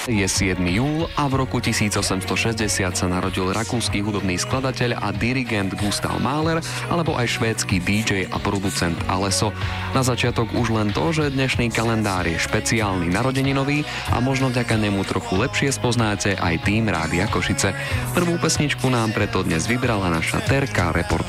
Je 7. júl a v roku 1860 sa narodil rakúsky hudobný skladateľ a dirigent Gustav Mahler, alebo aj švédsky DJ a producent Alesso. Na začiatok už len to, že dnešný kalendár je špeciálny narodeninový a možno vďaka nemu trochu lepšie spoznáte aj tým Rádia Košice. Prvú pesničku nám preto dnes vybrala naša Terka, reportér